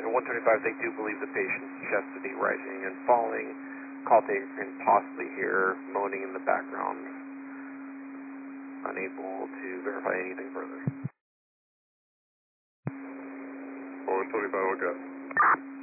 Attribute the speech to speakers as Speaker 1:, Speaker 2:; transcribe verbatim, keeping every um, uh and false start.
Speaker 1: one twenty-five, they do believe the patient's chest to be rising and falling. Call taker can possibly hear moaning in the background. Unable to verify anything further.
Speaker 2: one twenty-five, okay.